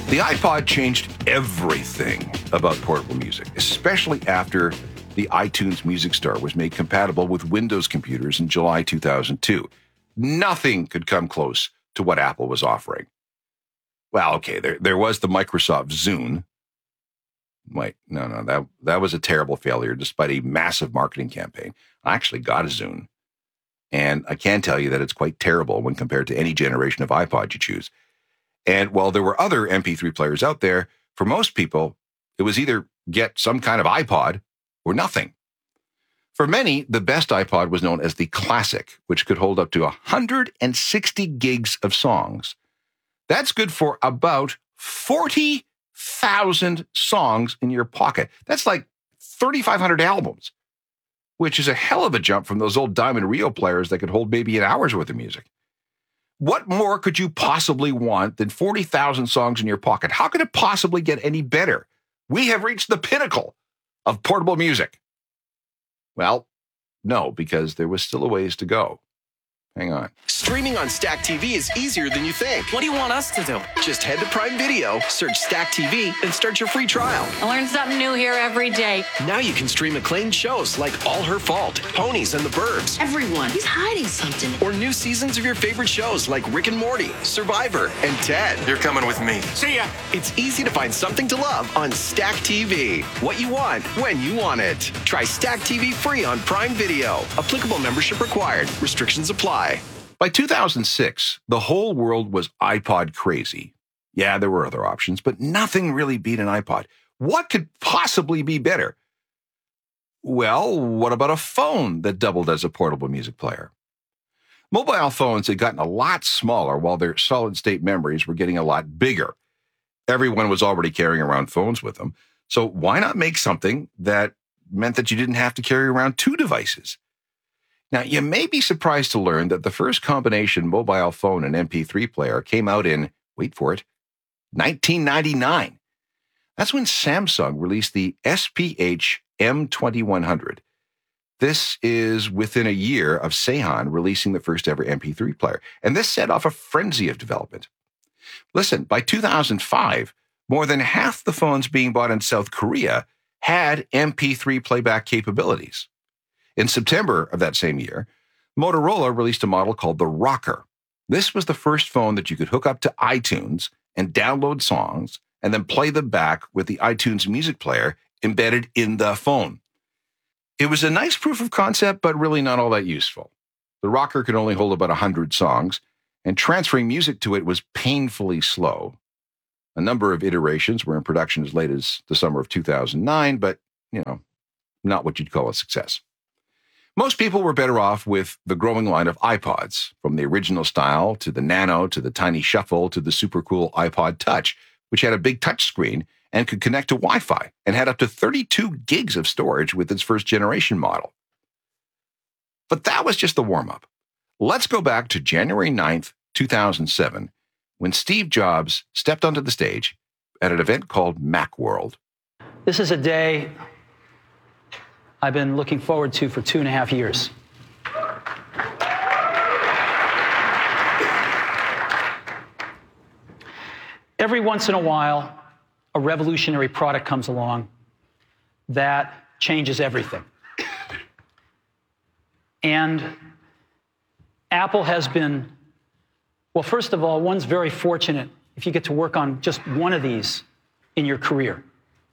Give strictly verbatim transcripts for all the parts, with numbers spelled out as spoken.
The iPod changed everything about portable music, especially after the iTunes Music Store was made compatible with Windows computers in July two thousand two. Nothing could come close to what Apple was offering. Well, okay, there, there was the Microsoft Zune. Wait, no, no, that, that was a terrible failure despite a massive marketing campaign. I actually got a Zune, and I can tell you that it's quite terrible when compared to any generation of iPod you choose. And while there were other M P three players out there, for most people, it was either get some kind of iPod or nothing. For many, the best iPod was known as the Classic, which could hold up to one hundred sixty gigs of songs. That's good for about forty thousand songs in your pocket. That's like thirty-five hundred albums, which is a hell of a jump from those old Diamond Rio players that could hold maybe an hour's worth of music. What more could you possibly want than forty thousand songs in your pocket? How could it possibly get any better? We have reached the pinnacle of portable music. Well, no, because there was still a ways to go. Hang on. Streaming on Stack T V is easier than you think. What do you want us to do? Just head to Prime Video, search Stack T V, and start your free trial. I learn something new here every day. Now you can stream acclaimed shows like All Her Fault, Ponies and the Burbs. Everyone, he's hiding something. Or new seasons of your favorite shows like Rick and Morty, Survivor, and Ted. You're coming with me. See ya. It's easy to find something to love on Stack T V. What you want, when you want it. Try Stack T V free on Prime Video. Applicable membership required. Restrictions apply. By two thousand six, the whole world was iPod crazy. Yeah, there were other options, but nothing really beat an iPod. What could possibly be better? Well, what about a phone that doubled as a portable music player? Mobile phones had gotten a lot smaller while their solid-state memories were getting a lot bigger. Everyone was already carrying around phones with them, so why not make something that meant that you didn't have to carry around two devices? Now, you may be surprised to learn that the first combination mobile phone and M P three player came out in, wait for it, nineteen ninety-nine. That's when Samsung released the S P H M twenty-one hundred. This is within a year of Seihan releasing the first ever M P three player, and this set off a frenzy of development. Listen, by two thousand five, more than half the phones being bought in South Korea had M P three playback capabilities. In September of that same year, Motorola released a model called the Rocker. This was the first phone that you could hook up to iTunes and download songs and then play them back with the iTunes music player embedded in the phone. It was a nice proof of concept, but really not all that useful. The Rocker could only hold about one hundred songs, and transferring music to it was painfully slow. A number of iterations were in production as late as the summer of two thousand nine, but, you know, not what you'd call a success. Most people were better off with the growing line of iPods, from the original style to the Nano to the Tiny Shuffle to the super cool iPod Touch, which had a big touch screen and could connect to Wi-Fi and had up to thirty-two gigs of storage with its first generation model. But that was just the warm-up. Let's go back to January ninth, two thousand seven, when Steve Jobs stepped onto the stage at an event called Macworld. This is a day I've been looking forward to for two and a half years. Every once in a while, a revolutionary product comes along that changes everything. And Apple has been, well, first of all, one's very fortunate if you get to work on just one of these in your career.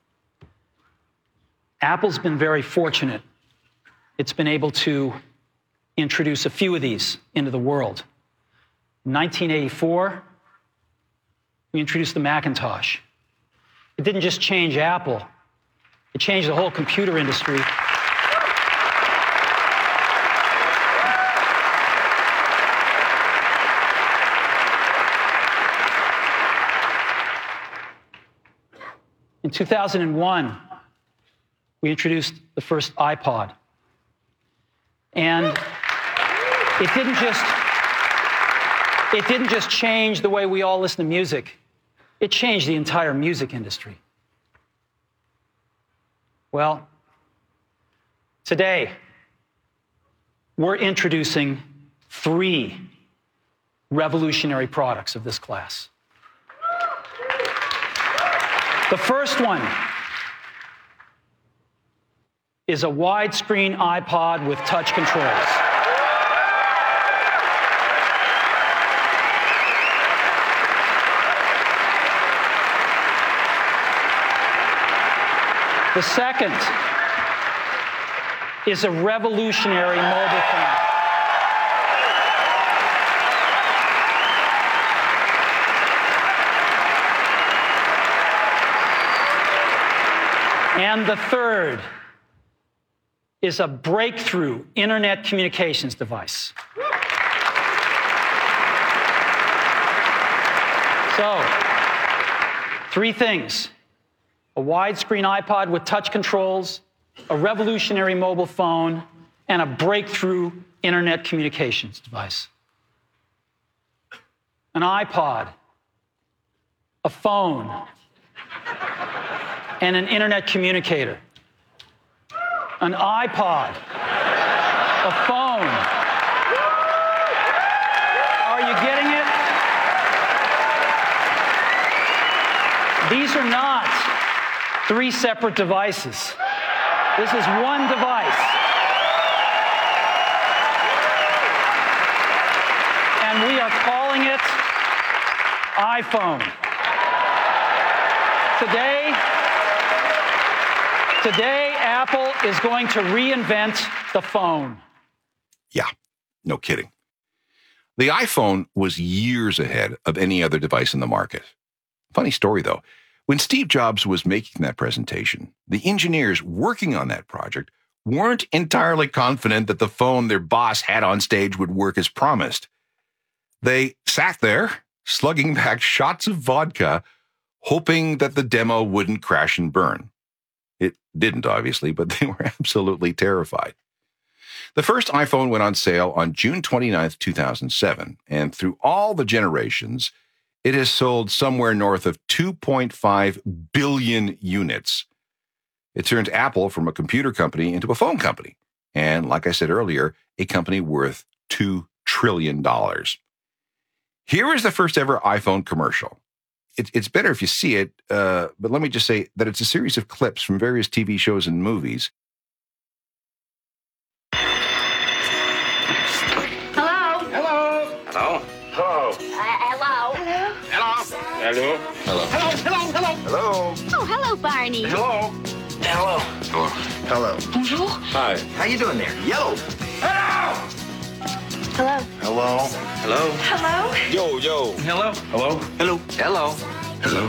Apple's been very fortunate. It's been able to introduce a few of these into the world. In nineteen eighty-four, we introduced the Macintosh. It didn't just change Apple, it changed the whole computer industry. In two thousand one, we introduced the first iPod. And it didn't just, it didn't just change the way we all listen to music. It changed the entire music industry. Well, today, we're introducing three revolutionary products of this class. The first one is a widescreen iPod with touch controls. The second is a revolutionary mobile phone. And the third is a breakthrough internet communications device. So, three things. A widescreen iPod with touch controls, a revolutionary mobile phone, and a breakthrough internet communications device. An iPod, a phone, and an internet communicator. An iPod, a phone. Are you getting it? These are not three separate devices. This is one device. And we are calling it iPhone. Today, today, Apple is going to reinvent the phone. Yeah, no kidding. The iPhone was years ahead of any other device in the market. Funny story, though. When Steve Jobs was making that presentation, the engineers working on that project weren't entirely confident that the phone their boss had on stage would work as promised. They sat there, slugging back shots of vodka, hoping that the demo wouldn't crash and burn. It didn't, obviously, but they were absolutely terrified. The first iPhone went on sale on June twenty-ninth, two thousand seven, and through all the generations, it has sold somewhere north of two point five billion units. It turned Apple from a computer company into a phone company. And like I said earlier, a company worth two trillion dollars. Here is the first ever iPhone commercial. It, it's better if you see it, uh, but let me just say that it's a series of clips from various T V shows and movies. Hello? Hello. Hello. Hello. Uh, hello? Hello. Hello. Hello. Hello. Hello. Hello. Hello. Oh, hello, Barney. Hello. Hello. Hello. Hello. Bonjour. Hi. How you doing there? Yellow. Hello. Hello. Hello. Hello. Hello? Yo, yo. Hello. Hello. Hello. Hello. Hello.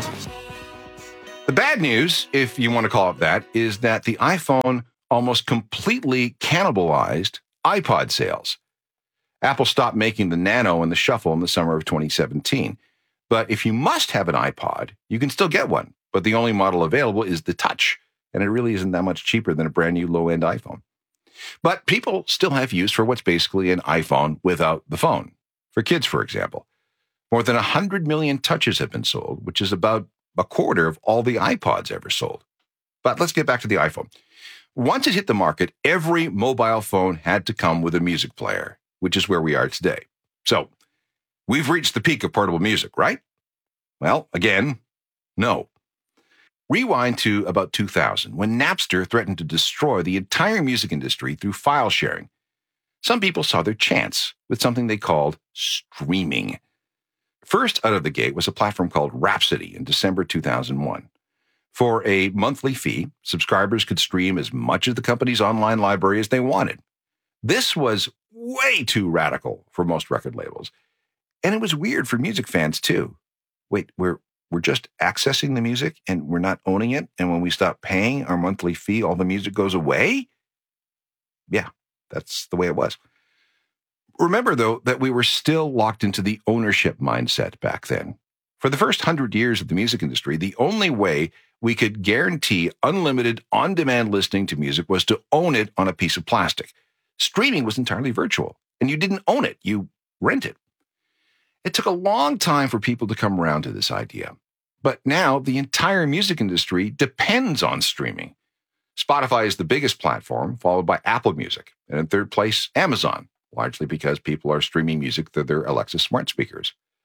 The bad news, if you want to call it that, is that the iPhone almost completely cannibalized iPod sales. Apple stopped making the Nano and the Shuffle in the summer of twenty seventeen. But if you must have an iPod, you can still get one. But the only model available is the Touch, and it really isn't that much cheaper than a brand new low-end iPhone. But people still have use for what's basically an iPhone without the phone. For kids, for example, more than one hundred million Touches have been sold, which is about a quarter of all the iPods ever sold. But let's get back to the iPhone. Once it hit the market, every mobile phone had to come with a music player, which is where we are today. So, we've reached the peak of portable music, right? Well, again, no. Rewind to about two thousand, when Napster threatened to destroy the entire music industry through file sharing. Some people saw their chance with something they called streaming. First out of the gate was a platform called Rhapsody in December two thousand one. For a monthly fee, subscribers could stream as much of the company's online library as they wanted. This was way too radical for most record labels. And it was weird for music fans, too. Wait, we're we're just accessing the music and we're not owning it? And when we stop paying our monthly fee, all the music goes away? Yeah, that's the way it was. Remember, though, that we were still locked into the ownership mindset back then. For the first hundred years of the music industry, the only way we could guarantee unlimited on-demand listening to music was to own it on a piece of plastic. Streaming was entirely virtual, and you didn't own it, you rent it. It took a long time for people to come around to this idea. But now the entire music industry depends on streaming. Spotify is the biggest platform, followed by Apple Music, and in third place, Amazon, largely because people are streaming music through their Alexa smart speakers.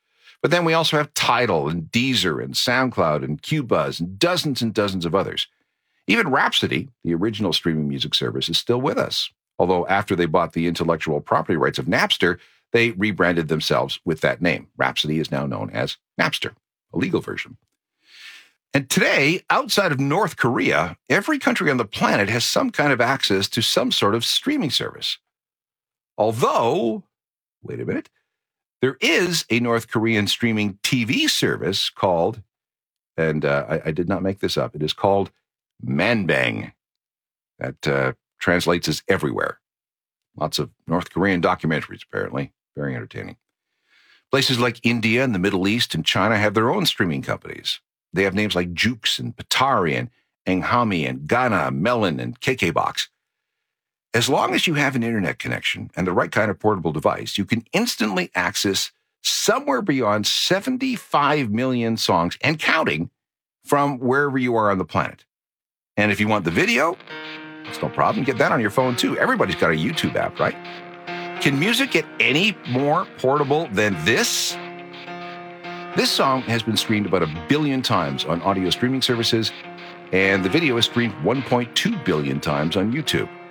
But then we also have Tidal and Deezer and SoundCloud and Qbuzz and dozens and dozens of others. Even Rhapsody, the original streaming music service, is still with us. Although after they bought the intellectual property rights of Napster, they rebranded themselves with that name. Rhapsody is now known as Napster, a legal version. And today, outside of North Korea, every country on the planet has some kind of access to some sort of streaming service. Although, wait a minute, there is a North Korean streaming T V service called, and uh, I, I did not make this up, it is called Manbang. That uh, translates as everywhere. Lots of North Korean documentaries, apparently. Very entertaining. Places like India and the Middle East and China have their own streaming companies. They have names like Joox and Patari and Enghami and Ghana, Melon and K K Box. As long as you have an internet connection and the right kind of portable device, you can instantly access somewhere beyond seventy-five million songs and counting from wherever you are on the planet. And if you want the video, it's no problem. Get that on your phone too. Everybody's got a YouTube app, right? Can music get any more portable than this? This song has been streamed about a billion times on audio streaming services, and the video is streamed one point two billion times on YouTube.